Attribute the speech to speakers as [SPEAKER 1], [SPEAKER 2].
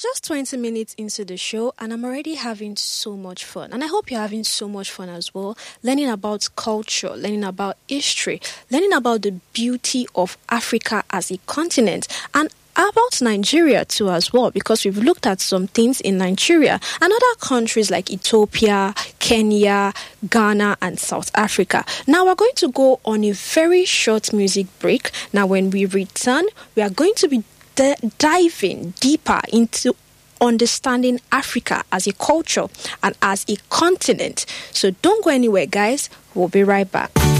[SPEAKER 1] just 20 minutes into the show and I'm already having so much fun. And I hope you're having so much fun as well, learning about culture, learning about history, learning about the beauty of Africa as a continent, and about Nigeria too as well, because we've looked at some things in Nigeria and other countries like Ethiopia, Kenya, Ghana, and South Africa. Now we're going to go on a very short music break. Now when we return, we are going to be diving deeper into understanding Africa as a culture and as a continent. So don't go anywhere, guys. We'll be right back.